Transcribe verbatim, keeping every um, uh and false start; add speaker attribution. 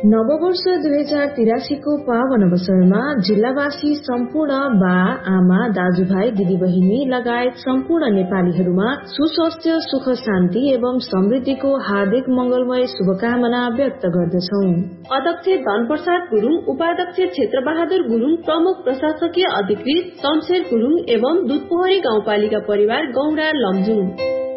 Speaker 1: नववर्ष दुई हजार तिरासीको पावन अवसरमा जिल्लावासी सम्पूर्ण बा आमा दाजुभाइ दिदीबहिनी लगायत सम्पूर्ण नेपालीहरूमा सुस्वास्थ्य सुख शान्ति एवं समृद्धिको हार्दिक मंगलमय शुभकामना व्यक्त गर्दछौ।
Speaker 2: अध्यक्ष धनप्रसाद गुरुङ, उपाध्यक्ष क्षेत्र बहादुर गुरुङ, प्रमुख प्रशासकीय अधिकृत शमशेर गुरुङ एवं दुधपोखरी गाउँपालिका परिवार गौडा लमजुङ।